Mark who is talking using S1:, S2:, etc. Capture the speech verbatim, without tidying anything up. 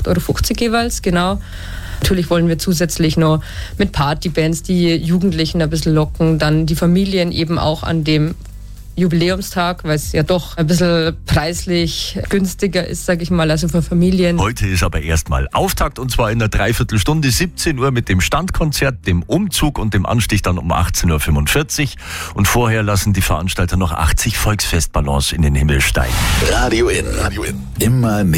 S1: Euro fünfzig jeweils, genau. Natürlich wollen wir zusätzlich noch mit Partybands die Jugendlichen ein bisschen locken, dann die Familien eben auch an dem Jubiläumstag, weil es ja doch ein bisschen preislich günstiger ist, sage ich mal, also für Familien.
S2: Heute ist aber erstmal Auftakt und zwar in einer Dreiviertelstunde, siebzehn Uhr mit dem Standkonzert, dem Umzug und dem Anstich dann um achtzehn Uhr fünfundvierzig. Und vorher lassen die Veranstalter noch achtzig Volksfestballons in den Himmel steigen.
S3: Radio In. Radio In. Immer mehr.